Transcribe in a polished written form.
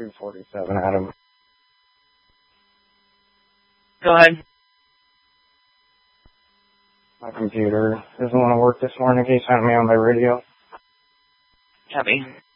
247, Adam. Go ahead. My computer doesn't want to work this morning. Can you send me on my radio? Copy.